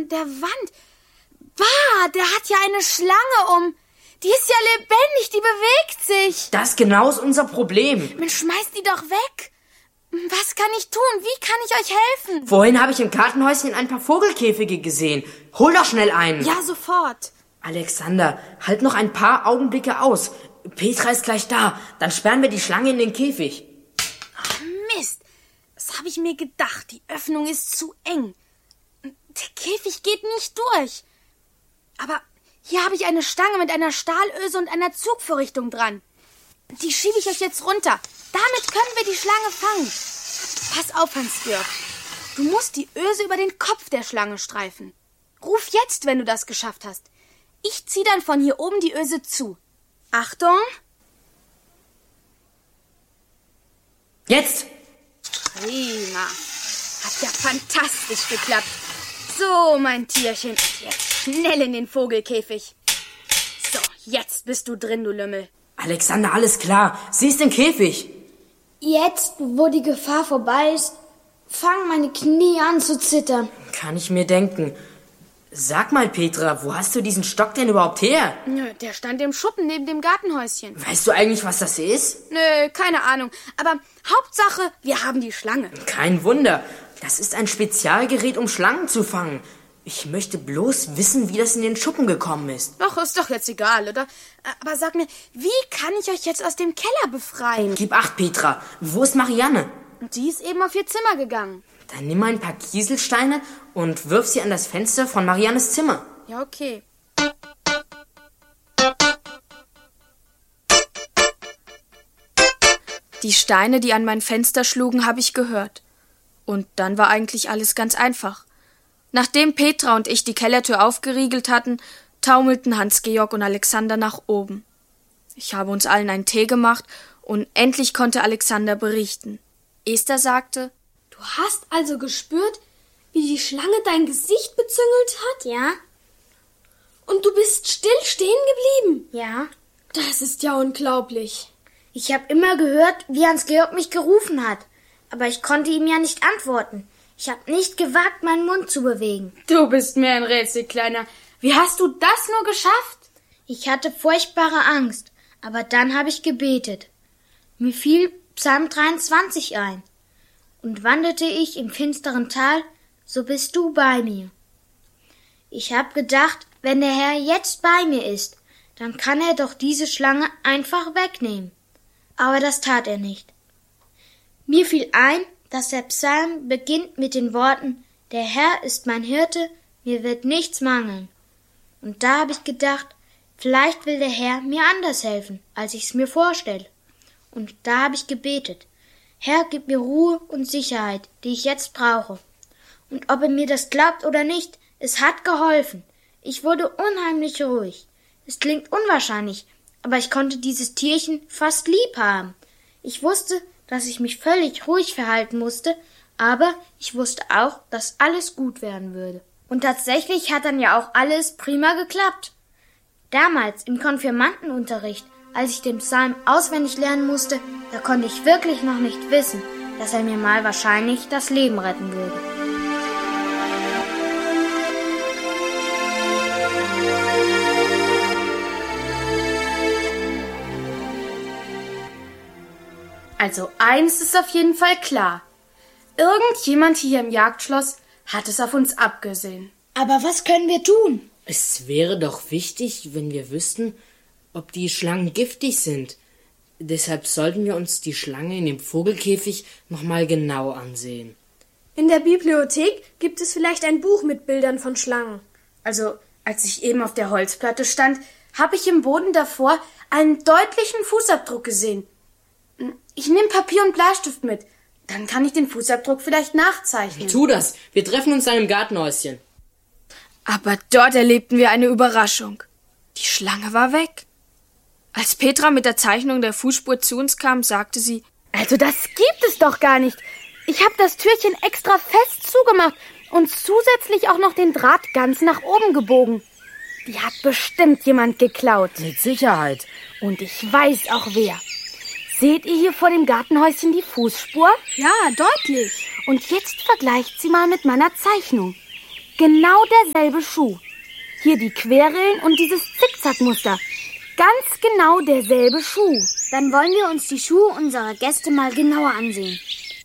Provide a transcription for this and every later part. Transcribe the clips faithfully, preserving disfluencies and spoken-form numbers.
an der Wand. Bah, der hat ja eine Schlange um. Die ist ja lebendig, die bewegt sich. Das genau ist unser Problem. Man schmeißt die doch weg. Was kann ich tun? Wie kann ich euch helfen? Vorhin habe ich im Gartenhäuschen ein paar Vogelkäfige gesehen. Hol doch schnell einen. Ja, sofort. Alexander, halt noch ein paar Augenblicke aus. Petra ist gleich da. Dann sperren wir die Schlange in den Käfig. Ach, Mist. Das habe ich mir gedacht. Die Öffnung ist zu eng. Der Käfig geht nicht durch. Aber hier habe ich eine Stange mit einer Stahlöse und einer Zugvorrichtung dran. Die schiebe ich euch jetzt runter. Damit können wir die Schlange fangen. Pass auf, Hans-Georg. Du musst die Öse über den Kopf der Schlange streifen. Ruf jetzt, wenn du das geschafft hast. Ich ziehe dann von hier oben die Öse zu. Achtung. Jetzt! Prima. Hat ja fantastisch geklappt. So, mein Tierchen. Jetzt schnell in den Vogelkäfig. So, jetzt bist du drin, du Lümmel. Alexander, alles klar. Sie ist im Käfig. Jetzt, wo die Gefahr vorbei ist, fangen meine Knie an zu zittern. Kann ich mir denken. Sag mal, Petra, wo hast du diesen Stock denn überhaupt her? Nö, der stand im Schuppen neben dem Gartenhäuschen. Weißt du eigentlich, was das ist? Nö, keine Ahnung. Aber Hauptsache, wir haben die Schlange. Kein Wunder. Das ist ein Spezialgerät, um Schlangen zu fangen. Ich möchte bloß wissen, wie das in den Schuppen gekommen ist. Ach, ist doch jetzt egal, oder? Aber sag mir, wie kann ich euch jetzt aus dem Keller befreien? Gib acht, Petra. Wo ist Marianne? Die ist eben auf ihr Zimmer gegangen. Dann nimm ein paar Kieselsteine und wirf sie an das Fenster von Mariannes Zimmer. Ja, okay. Die Steine, die an mein Fenster schlugen, habe ich gehört. Und dann war eigentlich alles ganz einfach. Nachdem Petra und ich die Kellertür aufgeriegelt hatten, taumelten Hans-Georg und Alexander nach oben. Ich habe uns allen einen Tee gemacht und endlich konnte Alexander berichten. Esther sagte: Du hast also gespürt, wie die Schlange dein Gesicht bezüngelt hat? Ja. Und du bist still stehen geblieben? Ja. Das ist ja unglaublich. Ich habe immer gehört, wie Hans-Georg mich gerufen hat. Aber ich konnte ihm ja nicht antworten. Ich habe nicht gewagt, meinen Mund zu bewegen. Du bist mir ein Rätsel, Kleiner. Wie hast du das nur geschafft? Ich hatte furchtbare Angst, aber dann habe ich gebetet. Mir fiel Psalm dreiundzwanzig ein. Und wanderte ich im finsteren Tal, so bist du bei mir. Ich habe gedacht, wenn der Herr jetzt bei mir ist, dann kann er doch diese Schlange einfach wegnehmen. Aber das tat er nicht. Mir fiel ein, dass der Psalm beginnt mit den Worten: Der Herr ist mein Hirte, mir wird nichts mangeln. Und da habe ich gedacht, vielleicht will der Herr mir anders helfen, als ich's mir vorstelle. Und da habe ich gebetet: Herr, gib mir Ruhe und Sicherheit, die ich jetzt brauche. Und ob er mir das glaubt oder nicht, es hat geholfen. Ich wurde unheimlich ruhig. Es klingt unwahrscheinlich, aber ich konnte dieses Tierchen fast lieb haben. Ich wusste, dass ich mich völlig ruhig verhalten musste, aber ich wusste auch, dass alles gut werden würde. Und tatsächlich hat dann ja auch alles prima geklappt. Damals im Konfirmandenunterricht, als ich den Psalm auswendig lernen musste, da konnte ich wirklich noch nicht wissen, dass er mir mal wahrscheinlich das Leben retten würde. Also eins ist auf jeden Fall klar. Irgendjemand hier im Jagdschloss hat es auf uns abgesehen. Aber was können wir tun? Es wäre doch wichtig, wenn wir wüssten, ob die Schlangen giftig sind. Deshalb sollten wir uns die Schlange in dem Vogelkäfig nochmal genau ansehen. In der Bibliothek gibt es vielleicht ein Buch mit Bildern von Schlangen. Also, als ich eben auf der Holzplatte stand, habe ich im Boden davor einen deutlichen Fußabdruck gesehen. Ich nehme Papier und Bleistift mit. Dann kann ich den Fußabdruck vielleicht nachzeichnen. Tu das. Wir treffen uns dann im Gartenhäuschen. Aber dort erlebten wir eine Überraschung. Die Schlange war weg. Als Petra mit der Zeichnung der Fußspur zu uns kam, sagte sie: Also das gibt es doch gar nicht. Ich habe das Türchen extra fest zugemacht und zusätzlich auch noch den Draht ganz nach oben gebogen. Die hat bestimmt jemand geklaut. Mit Sicherheit. Und ich weiß auch wer. Seht ihr hier vor dem Gartenhäuschen die Fußspur? Ja, deutlich. Und jetzt vergleicht sie mal mit meiner Zeichnung. Genau derselbe Schuh. Hier die Querrillen und dieses Zickzackmuster. Ganz genau derselbe Schuh. Dann wollen wir uns die Schuhe unserer Gäste mal genauer ansehen.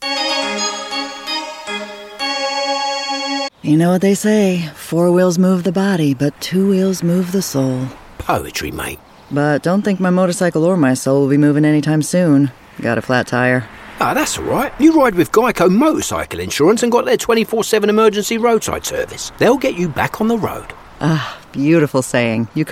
You know what they say, four wheels move the body, but two wheels move the soul. Poetry, mate. But don't think my motorcycle or my soul will be moving anytime soon. Got a flat tire. Ah, that's all right. You ride with Geico Motorcycle Insurance and got their twenty-four seven emergency roadside service. They'll get you back on the road. Ah, beautiful saying. You